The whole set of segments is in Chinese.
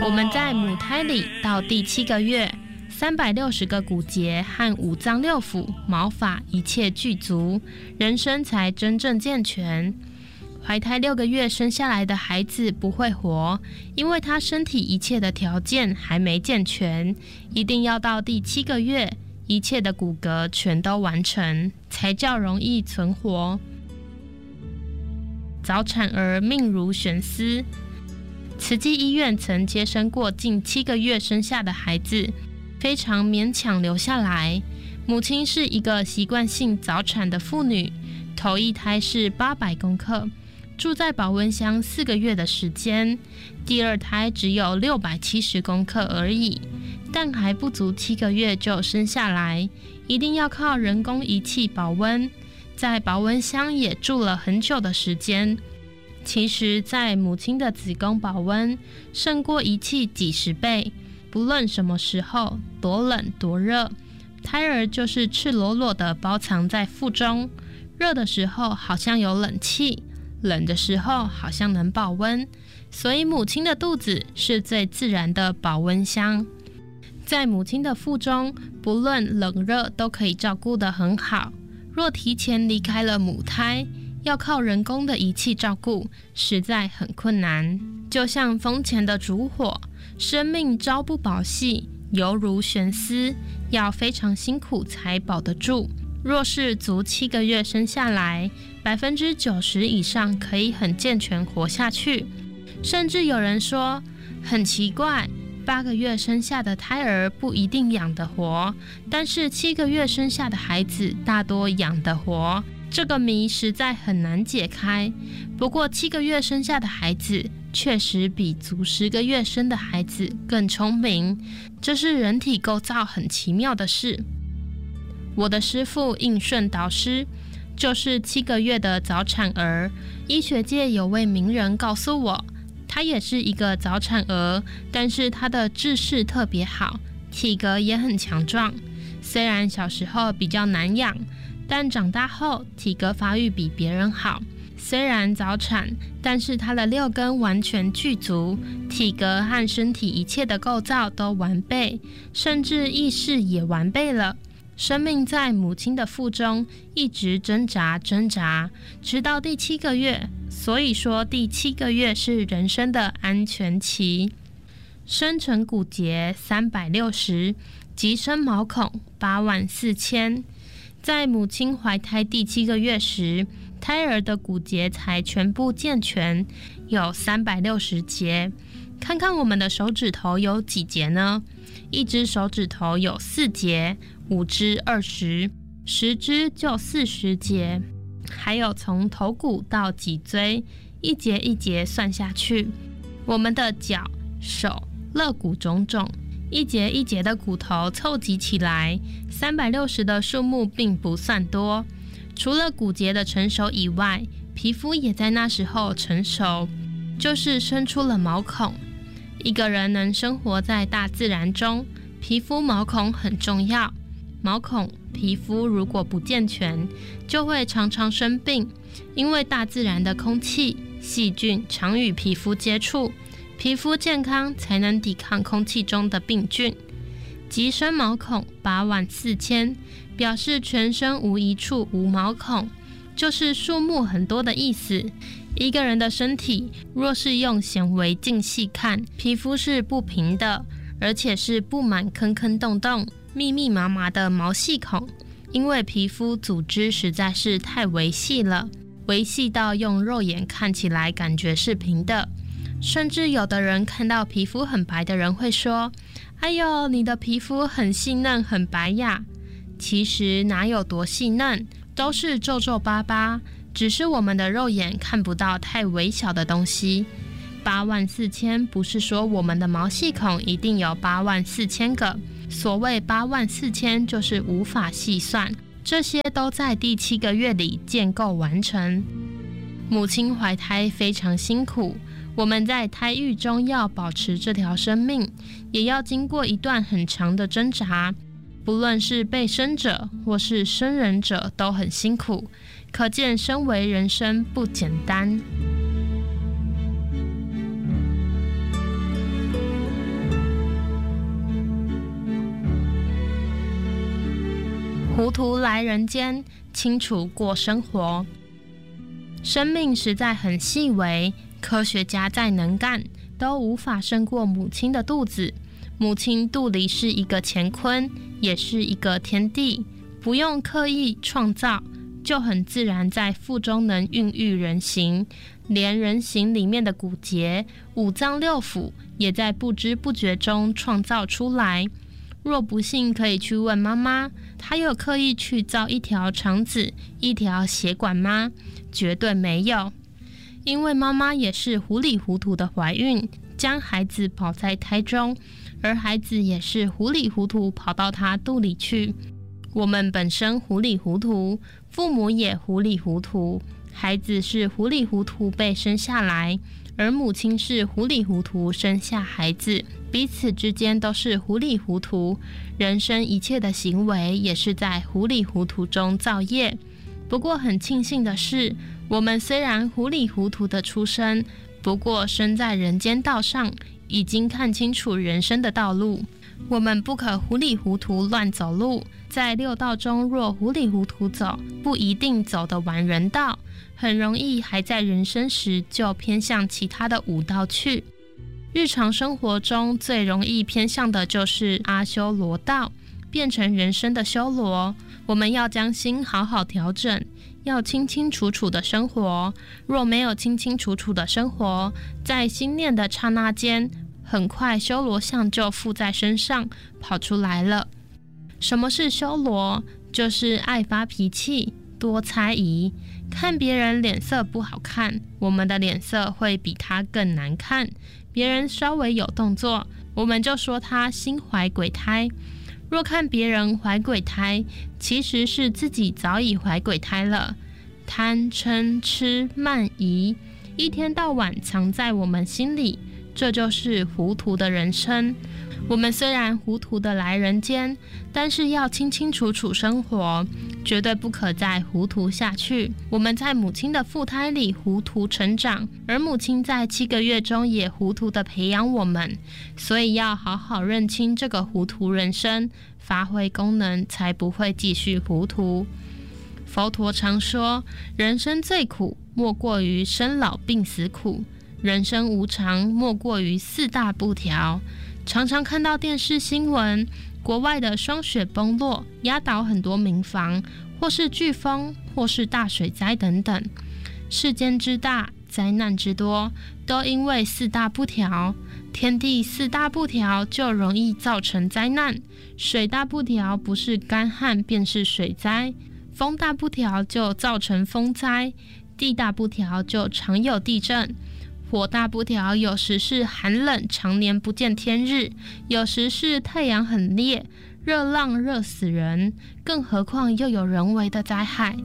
我们在母胎里到第7个月，360个骨节和五脏六腑、毛发一切具足，人生才真正健全。怀胎6个月生下来的孩子不会活，因为他身体一切的条件还没健全，一定要到第7个月，一切的骨骼全都完成，才较容易存活。早产儿命如悬丝。慈济医院曾接生过近7个月生下的孩子，非常勉强留下来。母亲是一个习惯性早产的妇女，头一胎是800公克，住在保温箱4个月的时间，第二胎只有670公克而已，但还不足7个月就生下来，一定要靠人工仪器保温，在保温箱也住了很久的时间。其实在母亲的子宫保温胜过仪器几十倍，不论什么时候，多冷多热，胎儿就是赤裸裸的包藏在腹中，热的时候好像有冷气，冷的时候好像能保温，所以母亲的肚子是最自然的保温箱。在母亲的腹中，不论冷热都可以照顾得很好。若提前离开了母胎，要靠人工的仪器照顾，实在很困难。就像风前的烛火，生命朝不保夕，犹如悬丝，要非常辛苦才保得住。若是足7个月生下来，90%以上可以很健全活下去。甚至有人说，很奇怪，8个月生下的胎儿不一定养得活，但是7个月生下的孩子大多养得活。这个谜实在很难解开。不过7个月生下的孩子确实比足10个月生的孩子更聪明，这是人体构造很奇妙的事。我的师父应顺导师就是7个月的早产儿，医学界有位名人告诉我，他也是一个早产儿，但是他的智识特别好，体格也很强壮。虽然小时候比较难养，但长大后体格发育比别人好。虽然早产，但是他的6根完全具足，体格和身体一切的构造都完备，甚至意识也完备了。生命在母亲的腹中一直挣扎，直到第7个月。所以说第7个月是人生的安全期。生成骨节360，极深毛孔84000。在母亲怀胎第7个月时，胎儿的骨节才全部健全，有360节。看看我们的手指头有几节呢？一只手指头有4节，5只20，10只就40节。还有从头骨到脊椎，一节一节算下去，我们的脚、手、肋骨种种，一节一节的骨头凑集起来，360的数目并不算多。除了骨节的成熟以外，皮肤也在那时候成熟，就是生出了毛孔。一个人能生活在大自然中，皮肤毛孔很重要。毛孔、皮肤如果不健全，就会常常生病，因为大自然的空气、细菌常与皮肤接触，皮肤健康才能抵抗空气中的病菌。极深毛孔84000，表示全身无一处无毛孔，就是数目很多的意思。一个人的身体若是用显微镜细看，皮肤是不平的，而且是布满坑坑洞洞、密密麻麻的毛细孔，因为皮肤组织实在是太微细了，微细到用肉眼看起来感觉是平的。甚至有的人看到皮肤很白的人会说，哎呦，你的皮肤很细嫩很白呀。其实哪有多细嫩，都是皱皱巴巴，只是我们的肉眼看不到太微小的东西。84000不是说我们的毛细孔一定有84000个，所谓84000就是无法细算，这些都在第7个月里建构完成。母亲怀胎非常辛苦，我们在胎育中要保持这条生命，也要经过一段很长的挣扎，不论是被生者或是生人者都很辛苦，可见身为人生不简单。 糊涂来人间，清楚过生活。生命实在很细微，科学家再能干，都无法胜过母亲的肚子。母亲肚里是一个乾坤，也是一个天地，不用刻意创造，就很自然在腹中能孕育人形，连人形里面的骨节、五脏六腑也在不知不觉中创造出来。若不信，可以去问妈妈，她有刻意去造一条肠子、一条血管吗？绝对没有，因为妈妈也是糊里糊涂的怀孕，将孩子保在胎中，而孩子也是糊里糊涂跑到她肚里去。我们本身糊里糊涂，父母也糊里糊涂，孩子是糊里糊涂被生下来，而母亲是糊里糊涂生下孩子，彼此之间都是糊里糊涂，人生一切的行为也是在糊里糊涂中造业。不过很庆幸的是，我们虽然糊里糊涂的出生，不过生在人间道上，已经看清楚人生的道路。我们不可糊里糊涂乱走路，在六道中若糊里糊涂走，不一定走得完人道，很容易还在人生时就偏向其他的五道去。日常生活中最容易偏向的就是阿修罗道，变成人生的修罗。我们要将心好好调整，要清清楚楚的生活。若没有清清楚楚的生活，在心念的刹那间，很快修罗相就附在身上跑出来了。什么是修罗？就是爱发脾气、多猜疑，看别人脸色不好看，我们的脸色会比他更难看。别人稍微有动作，我们就说他心怀鬼胎。若看别人怀鬼胎，其实是自己早已怀鬼胎了。贪嗔痴慢疑，一天到晚藏在我们心里，这就是糊涂的人生。我们虽然糊涂的来人间，但是要清清楚楚生活，绝对不可再糊涂下去。我们在母亲的腹胎里糊涂成长，而母亲在7个月中也糊涂的培养我们，所以要好好认清这个糊涂人生，发挥功能，才不会继续糊涂。佛陀常说，人生最苦，莫过于生老病死苦；人生无常，莫过于4大不调。常常看到电视新闻，国外的霜雪崩落，压倒很多民房，或是飓风，或是大水灾等等。世间之大，灾难之多，都因为4大不调。天地4大不调，就容易造成灾难。水大不调，不是干旱便是水灾；风大不调，就造成风灾；地大不调，就常有地震。火大不调，有时是寒冷常年不见天日，有时是太阳很烈，热浪热死人，更何况又有人为的灾害。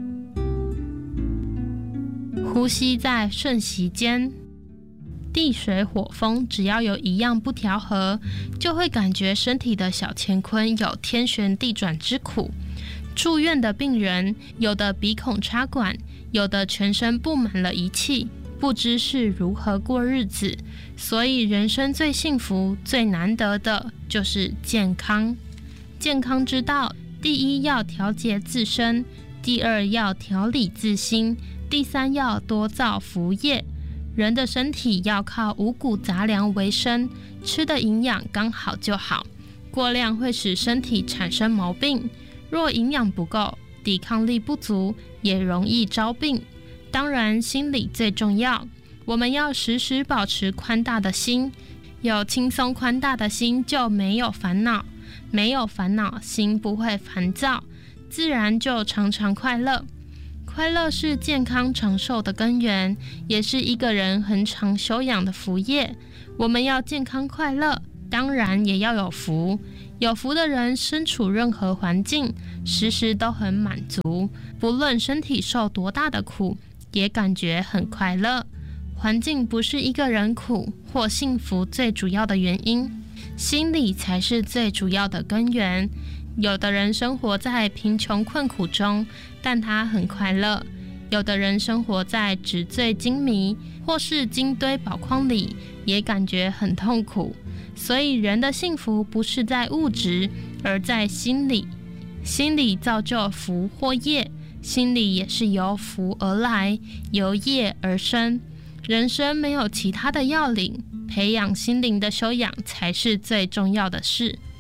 呼吸在瞬息间，地水火风只要有一样不调和，就会感觉身体的小乾坤有天旋地转之苦。住院的病人，有的鼻孔插管，有的全身布满了仪器，不知是如何过日子。所以人生最幸福最难得的就是健康。健康之道，第一要调节自身，第二要调理自心，第三要多造福业。人的身体要靠五谷杂粮为生，吃的营养刚好就好，过量会使身体产生毛病。若营养不够，抵抗力不足，也容易招病。当然心理最重要，我们要时时保持宽大的心，有轻松宽大的心就没有烦恼，没有烦恼心不会烦躁，自然就常常快乐。快乐是健康长寿的根源，也是一个人恒常修养的福业。我们要健康快乐，当然也要有福。有福的人身处任何环境，时时都很满足，不论身体受多大的苦，也感觉很快乐。环境不是一个人苦或幸福最主要的原因，心理才是最主要的根源。有的人生活在贫穷困苦中，但他很快乐；有的人生活在纸醉金迷或是金堆宝矿里，也感觉很痛苦。所以人的幸福不是在物质，而在心理。 心理造就福或业，心理也是由福而来，由业而生。人生没有其他的要领，培养心灵的修养才是最重要的事。